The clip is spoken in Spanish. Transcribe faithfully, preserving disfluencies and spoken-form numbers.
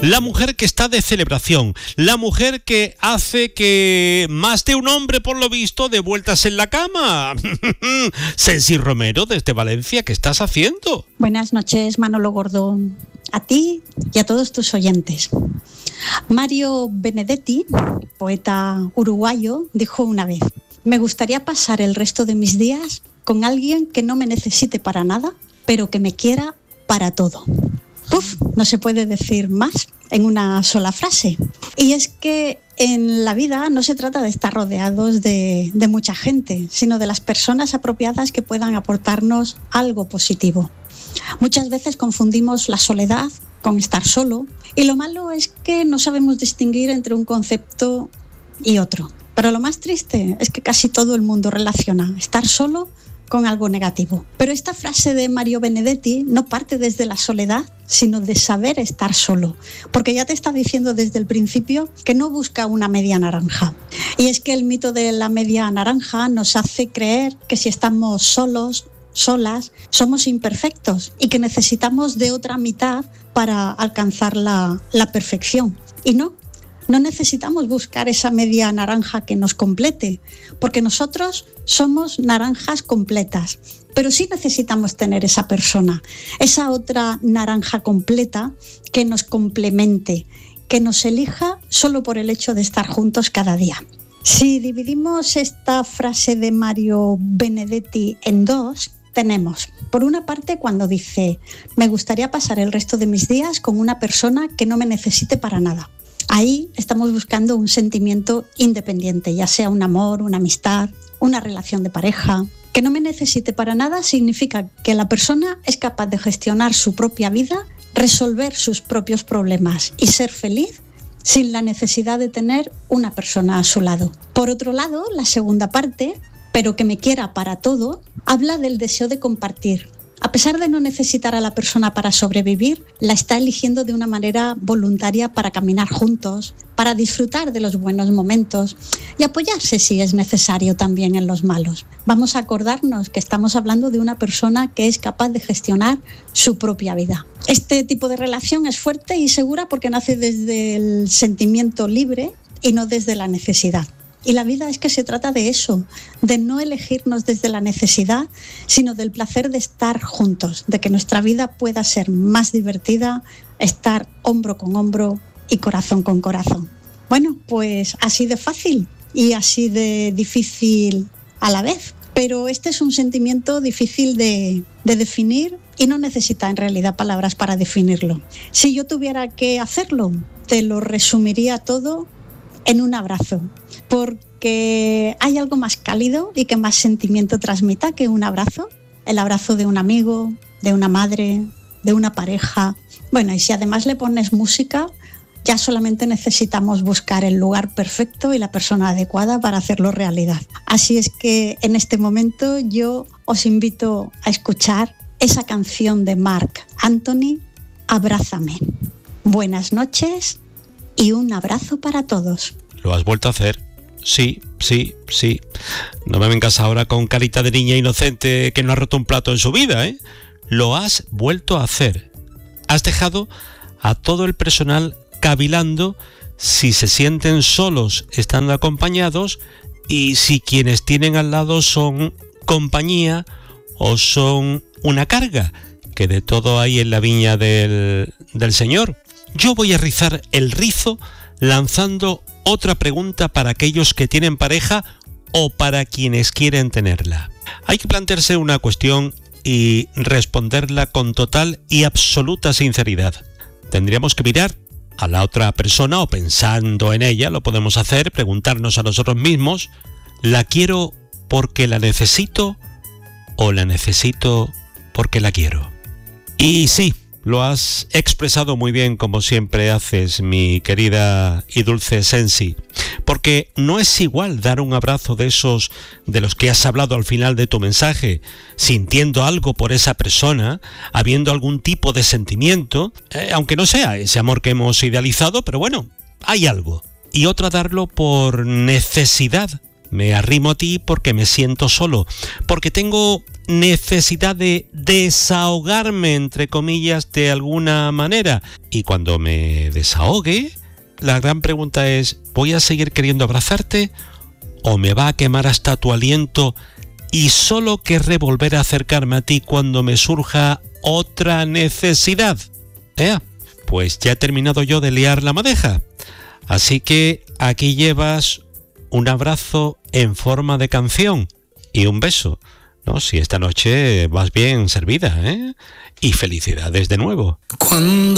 La mujer que está de celebración, la mujer que hace que más de un hombre, por lo visto, dé vueltas en la cama. Sensi Romero, desde Valencia, ¿qué estás haciendo? Buenas noches, Manolo Gordo, a ti y a todos tus oyentes. Mario Benedetti, poeta uruguayo, dijo una vez: me gustaría pasar el resto de mis días con alguien que no me necesite para nada, pero que me quiera para todo. Uf, no se puede decir más en una sola frase. Y es que en la vida no se trata de estar rodeados de, de mucha gente, sino de las personas apropiadas que puedan aportarnos algo positivo. Muchas veces confundimos la soledad con estar solo, y lo malo es que no sabemos distinguir entre un concepto y otro. Pero lo más triste es que casi todo el mundo relaciona estar solo con algo negativo. Pero esta frase de Mario Benedetti no parte desde la soledad, sino de saber estar solo, porque ya te está diciendo desde el principio que no busca una media naranja. Y es que el mito de la media naranja nos hace creer que si estamos solos, solas, somos imperfectos y que necesitamos de otra mitad para alcanzar la, la perfección. Y no, no necesitamos buscar esa media naranja que nos complete, porque nosotros somos naranjas completas, pero sí necesitamos tener esa persona, esa otra naranja completa que nos complemente, que nos elija solo por el hecho de estar juntos cada día. Si dividimos esta frase de Mario Benedetti en dos, tenemos, por una parte, cuando dice: me gustaría pasar el resto de mis días con una persona que no me necesite para nada. Ahí estamos buscando un sentimiento independiente, ya sea un amor, una amistad, una relación de pareja. Que no me necesite para nada significa que la persona es capaz de gestionar su propia vida, resolver sus propios problemas y ser feliz sin la necesidad de tener una persona a su lado. Por otro lado, la segunda parte, pero que me quiera para todo, habla del deseo de compartir. A pesar de no necesitar a la persona para sobrevivir, la está eligiendo de una manera voluntaria para caminar juntos, para disfrutar de los buenos momentos y apoyarse si es necesario también en los malos. Vamos a acordarnos que estamos hablando de una persona que es capaz de gestionar su propia vida. Este tipo de relación es fuerte y segura porque nace desde el sentimiento libre y no desde la necesidad. Y la vida es que se trata de eso, de no elegirnos desde la necesidad, sino del placer de estar juntos, de que nuestra vida pueda ser más divertida, estar hombro con hombro y corazón con corazón. Bueno, pues así de fácil y así de difícil a la vez. Pero este es un sentimiento difícil de, de definir y no necesita en realidad palabras para definirlo. Si yo tuviera que hacerlo, te lo resumiría todo en un abrazo, porque hay algo más cálido y que más sentimiento transmita que un abrazo. El abrazo de un amigo, de una madre, de una pareja. Bueno, y si además le pones música, ya solamente necesitamos buscar el lugar perfecto y la persona adecuada para hacerlo realidad. Así es que en este momento yo os invito a escuchar esa canción de Marc Anthony, Abrázame. Buenas noches y un abrazo para todos. ¿Lo has vuelto a hacer? Sí, sí, sí. No me vengas ahora con carita de niña inocente que no ha roto un plato en su vida, ¿eh? Lo has vuelto a hacer. Has dejado a todo el personal cavilando si se sienten solos estando acompañados y si quienes tienen al lado son compañía o son una carga, que de todo hay en la viña del, del Señor. Yo voy a rizar el rizo lanzando otra pregunta para aquellos que tienen pareja o para quienes quieren tenerla. Hay que plantearse una cuestión y responderla con total y absoluta sinceridad. Tendríamos que mirar a la otra persona o pensando en ella, lo podemos hacer, preguntarnos a nosotros mismos: ¿la quiero porque la necesito o la necesito porque la quiero? Y sí, lo has expresado muy bien, como siempre haces, mi querida y dulce Sensi, porque no es igual dar un abrazo de esos de los que has hablado al final de tu mensaje, sintiendo algo por esa persona, habiendo algún tipo de sentimiento, eh, aunque no sea ese amor que hemos idealizado, pero bueno, hay algo. Y otra, darlo por necesidad. Me arrimo a ti porque me siento solo, porque tengo necesidad de desahogarme, entre comillas, de alguna manera. Y cuando me desahogue, la gran pregunta es, ¿voy a seguir queriendo abrazarte o me va a quemar hasta tu aliento y solo querré volver a acercarme a ti cuando me surja otra necesidad? ¿Eh? Pues ya he terminado yo de liar la madeja. Así que aquí llevas un abrazo en forma de canción y un beso, ¿no? Si esta noche vas bien servida, ¿eh? Y felicidades de nuevo. Cuando